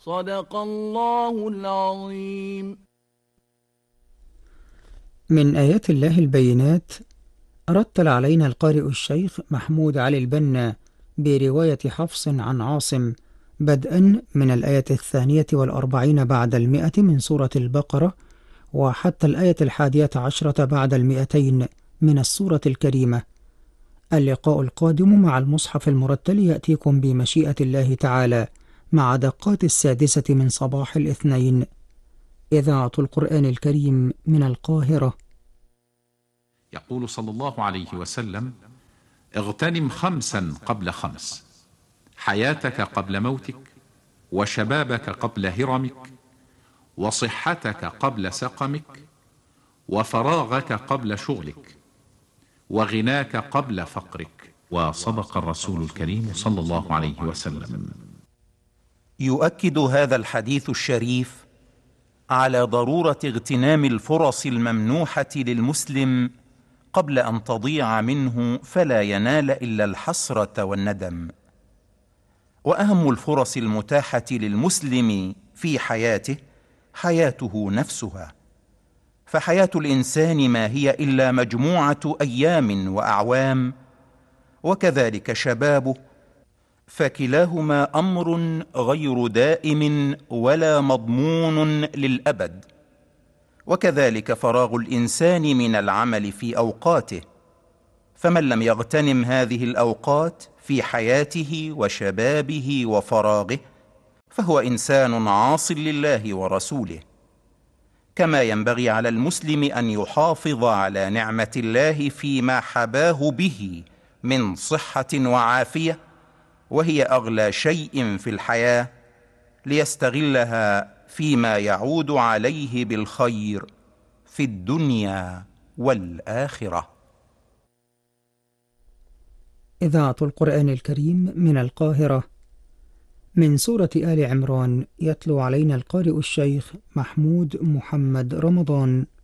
صدق الله العظيم. من آيات الله البينات رتل علينا القارئ الشيخ محمود علي البنا برواية حفص عن عاصم بدءا من الآية 42 بعد 100 من سورة البقرة وحتى الآية 11 بعد 200 من السورة الكريمة. اللقاء القادم مع المصحف المرتل يأتيكم بمشيئة الله تعالى مع دقات 6 من صباح الاثنين. إذاعة القرآن الكريم من القاهرة. يقول صلى الله عليه وسلم: اغتنم 5 قبل 5: حياتك قبل موتك، وشبابك قبل هرمك، وصحتك قبل سقمك، وفراغك قبل شغلك، وغناك قبل فقرك. وصدق الرسول الكريم صلى الله عليه وسلم. يؤكد هذا الحديث الشريف على ضرورة اغتنام الفرص الممنوحة للمسلم قبل أن تضيع منه فلا ينال إلا الحسرة والندم. وأهم الفرص المتاحة للمسلم في حياته حياته نفسها، فحياة الإنسان ما هي إلا مجموعة أيام وأعوام، وكذلك شبابه، فكلاهما أمر غير دائم ولا مضمون للأبد. وكذلك فراغ الإنسان من العمل في أوقاته، فمن لم يغتنم هذه الأوقات في حياته وشبابه وفراغه فهو إنسان عاص لله ورسوله. كما ينبغي على المسلم أن يحافظ على نعمة الله فيما حباه به من صحة وعافية، وهي أغلى شيء في الحياة، ليستغلها فيما يعود عليه بالخير في الدنيا والآخرة. إذاعة القرآن الكريم من القاهرة. من سورة آل عمران يتلو علينا القارئ الشيخ محمود محمد رمضان.